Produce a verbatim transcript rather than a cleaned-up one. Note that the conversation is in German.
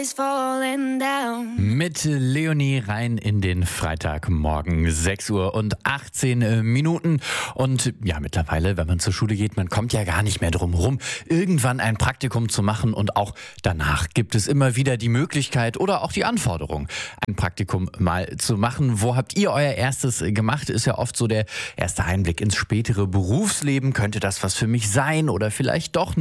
is falling down. Mit Leonie rein in den Freitagmorgen, sechs Uhr und achtzehn Minuten. Und ja, mittlerweile, wenn man zur Schule geht, man kommt ja gar nicht mehr drum rum, irgendwann ein Praktikum zu machen. Und auch danach gibt es immer wieder die Möglichkeit oder auch die Anforderung, ein Praktikum mal zu machen. Wo habt ihr euer erstes gemacht? Ist ja oft so der erste Einblick ins spätere Berufsleben. Könnte das was für mich sein oder vielleicht doch nicht?